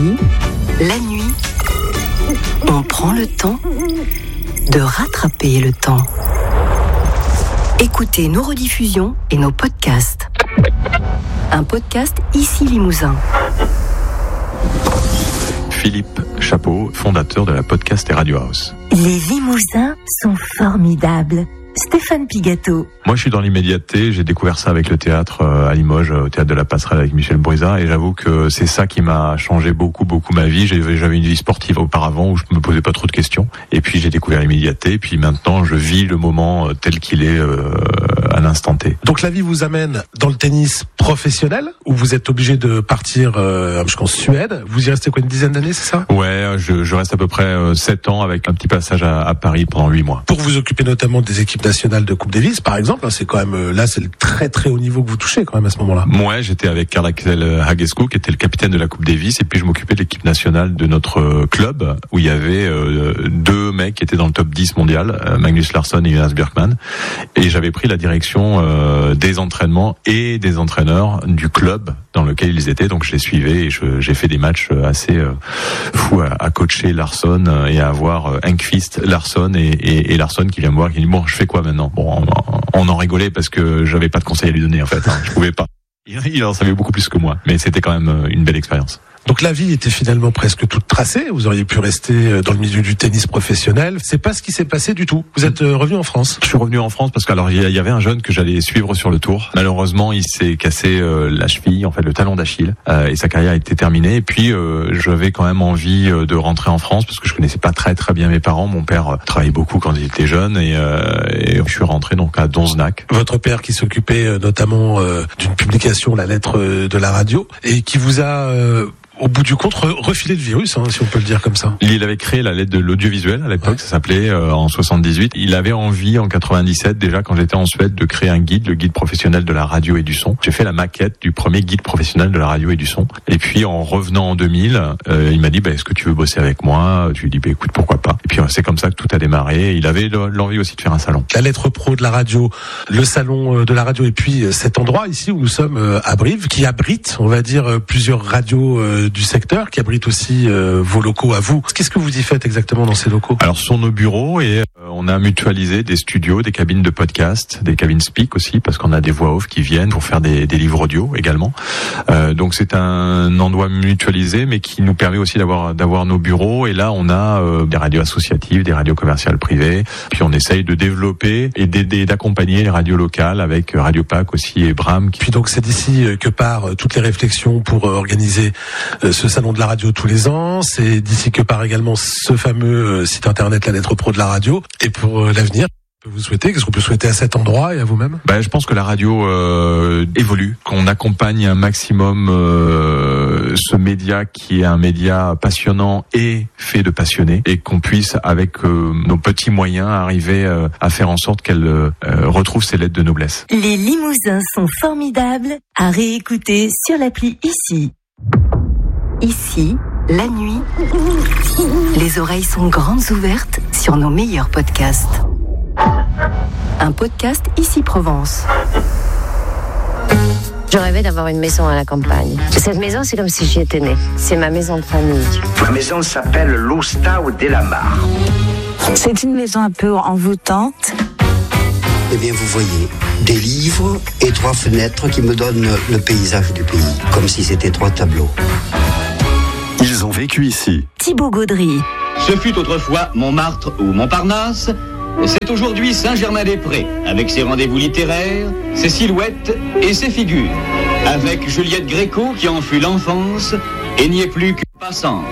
Paris, la nuit, on prend le temps de rattraper le temps. Écoutez nos rediffusions et nos podcasts. Un podcast Ici Limousin. Philippe Chapeau, fondateur de la podcast et Radio House. Les Limousins sont formidables. Stéphane Pigato. Moi, je suis dans l'immédiateté. J'ai découvert ça avec le théâtre à Limoges, au théâtre de la Passerelle avec Michel Brizat, et j'avoue que c'est ça qui m'a changé beaucoup ma vie. J'avais une vie sportive auparavant où je me posais pas trop de questions, et puis j'ai découvert l'immédiateté. Et puis maintenant, je vis le moment tel qu'il est à l'instant T. Donc la vie vous amène dans le tennis professionnel, où vous êtes obligé de partir jusqu'en Suède. Vous y restez quoi, une dizaine d'années, c'est ça? Ouais, je reste à peu près 7 ans avec un petit passage à Paris pendant 8 mois. Pour vous occuper notamment des équipes nationales de Coupe Davis, par exemple, c'est quand même là, c'est le très très haut niveau que vous touchez quand même à ce moment-là. Moi, j'étais avec Karl Axel Hagesco, qui était le capitaine de la Coupe Davis, et puis je m'occupais de l'équipe nationale de notre club, où il y avait 2 mecs qui étaient dans le top 10 mondial, Magnus Larsson et Jonas Björkman, et j'avais pris la direction des entraînements et des entraîneurs du club dans lequel ils étaient, donc je les suivais et j'ai fait des matchs assez fous à coacher Larsson et à avoir Enqvist, Larsson et Larsson qui vient me voir, qui dit bon, je fais quoi maintenant? Bon, on en rigolait parce que j'avais pas de conseils à lui donner en fait, je pouvais pas. Il en savait beaucoup plus que moi, mais c'était quand même une belle expérience. Donc la vie était finalement presque toute tracée. Vous auriez pu rester dans le milieu du tennis professionnel. C'est pas ce qui s'est passé du tout. Vous êtes revenu en France. Je suis revenu en France parce qu'alors il y avait un jeune que j'allais suivre sur le tour. Malheureusement, il s'est cassé la cheville, en fait le talon d'Achille, et sa carrière était terminée. Et puis j'avais quand même envie de rentrer en France parce que je connaissais pas très bien mes parents. Mon père travaillait beaucoup quand il était jeune et je suis rentré donc à Donzenac. Votre père qui s'occupait notamment d'une publication, La Lettre de la radio, et qui vous a au bout du compte, refiler le virus, si on peut le dire comme ça. Il avait créé la lettre de l'audiovisuel à l'époque, ça s'appelait en 78. Il avait envie en 97 déjà, quand j'étais en Suède, de créer un guide, le guide professionnel de la radio et du son. J'ai fait la maquette du premier guide professionnel de la radio et du son. Et puis en revenant en 2000, il m'a dit est-ce que tu veux bosser avec moi? Je lui ai dit écoute, pourquoi pas. Et puis c'est comme ça que tout a démarré. Il avait l'envie aussi de faire un salon. La lettre pro de la radio, le salon de la radio, et puis cet endroit ici où nous sommes à Brive, qui abrite, on va dire, plusieurs radios du secteur, qui abrite aussi vos locaux à vous. Qu'est-ce que vous y faites exactement dans ces locaux? Alors ce sont nos bureaux et on a mutualisé des studios, des cabines de podcast, des cabines speak aussi, parce qu'on a des voix off qui viennent pour faire des livres audio également. Donc c'est un endroit mutualisé, mais qui nous permet aussi d'avoir nos bureaux. Et là on a des radios associatives, des radios commerciales privées. Puis on essaye de développer et d'aider, d'accompagner les radios locales avec Radio PAC aussi et Bram. Puis donc c'est d'ici que part toutes les réflexions pour organiser ce salon de la radio tous les ans. C'est d'ici que part également ce fameux site internet La Lettre Pro de la radio. Et pour l'avenir, qu'est-ce qu'on peut souhaiter à cet endroit et à vous-même? Je pense que la radio évolue, qu'on accompagne un maximum ce média qui est un média passionnant et fait de passionnés, et qu'on puisse avec nos petits moyens arriver à faire en sorte qu'elle retrouve ses lettres de noblesse. Les Limousins sont formidables, à réécouter sur l'appli Ici. Ici, la nuit, les oreilles sont grandes ouvertes sur nos meilleurs podcasts. Un podcast Ici Provence. Je rêvais d'avoir une maison à la campagne. Cette maison, c'est comme si j'y étais née. C'est ma maison de famille. La maison s'appelle l'Ostau della Mar. C'est une maison un peu envoûtante. Eh bien, vous voyez, des livres et 3 fenêtres qui me donnent le paysage du pays, comme si c'était 3 tableaux. Ils ont vécu ici. Thibaut Gaudry. Ce fut autrefois Montmartre ou Montparnasse. C'est aujourd'hui Saint-Germain-des-Prés, avec ses rendez-vous littéraires, ses silhouettes et ses figures. Avec Juliette Gréco qui en fut l'enfance et n'y est plus qu'une passante.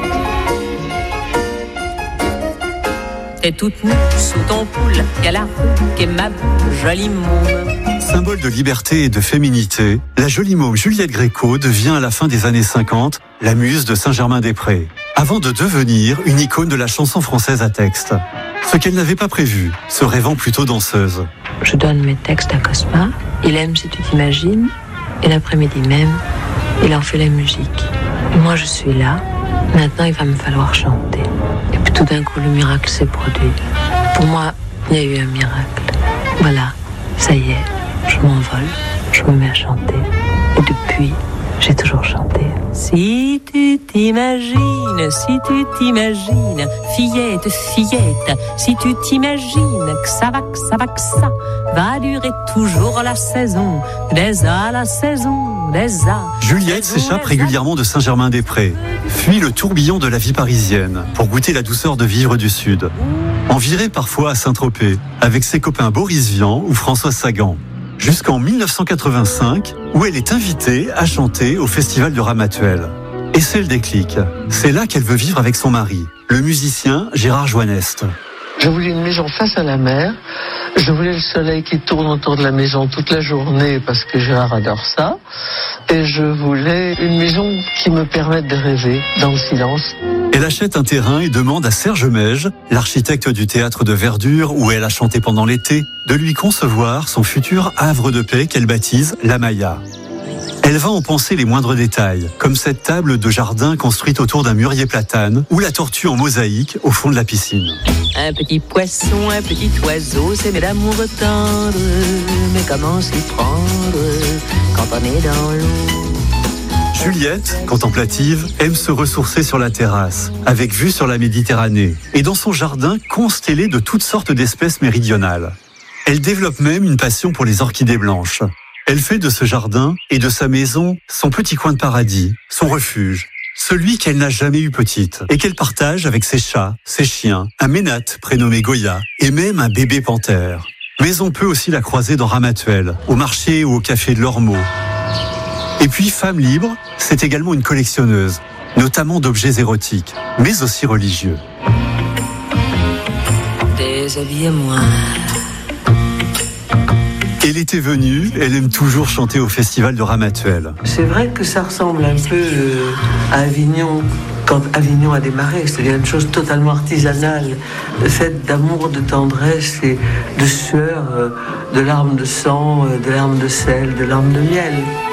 T'es toute nue sous ton poule, y'a la rue qui est ma jolie môme. Symbole de liberté et de féminité, la jolie môme Juliette Gréco devient à la fin des années 50 la muse de Saint-Germain-des-Prés, avant de devenir une icône de la chanson française à texte. Ce qu'elle n'avait pas prévu, se rêvant plutôt danseuse. Je donne mes textes à Cosma, il aime si tu t'imagines, et l'après-midi même, il en fait la musique. Moi je suis là, maintenant il va me falloir chanter. Et puis tout d'un coup le miracle s'est produit. Pour moi, il y a eu un miracle. Voilà, ça y est, je m'envole, je me mets à chanter. Et depuis, j'ai toujours chanté. Si tu t'imagines, fillette, si tu t'imagines que ça va durer toujours la saison des A, la saison des A. Juliette s'échappe régulièrement de Saint-Germain-des-Prés, fuit le tourbillon de la vie parisienne pour goûter la douceur de vivre du Sud. Envirée parfois à Saint-Tropez, avec ses copains Boris Vian ou Françoise Sagan. Jusqu'en 1985, où elle est invitée à chanter au Festival de Ramatuelle. Et c'est le déclic. C'est là qu'elle veut vivre avec son mari, le musicien Gérard Joannest. Je voulais une maison face à la mer. Je voulais le soleil qui tourne autour de la maison toute la journée parce que Gérard adore ça. Et je voulais une maison qui me permette de rêver dans le silence. Elle achète un terrain et demande à Serge Mège, l'architecte du théâtre de Verdure où elle a chanté pendant l'été, de lui concevoir son futur havre de paix qu'elle baptise La Maya. Elle va en penser les moindres détails, comme cette table de jardin construite autour d'un mûrier platane ou la tortue en mosaïque au fond de la piscine. Un petit poisson, un petit oiseau, c'est mes d'amour tendre, mais comment s'y prendre quand on est dans l'eau? Juliette, contemplative, aime se ressourcer sur la terrasse, avec vue sur la Méditerranée, et dans son jardin constellé de toutes sortes d'espèces méridionales. Elle développe même une passion pour les orchidées blanches. Elle fait de ce jardin et de sa maison son petit coin de paradis, son refuge, celui qu'elle n'a jamais eu petite et qu'elle partage avec ses chats, ses chiens, un ménate prénommé Goya et même un bébé panthère. Mais on peut aussi la croiser dans Ramatuelle, au marché ou au café de l'Ormeau. Et puis, femme libre, c'est également une collectionneuse, notamment d'objets érotiques, mais aussi religieux. Déshabillez-moi. Et l'été venu, elle aime toujours chanter au festival de Ramatuelle. C'est vrai que ça ressemble un peu à Avignon, quand Avignon a démarré, c'est-à-dire une chose totalement artisanale, faite d'amour, de tendresse et de sueur, de larmes de sang, de larmes de sel, de larmes de miel.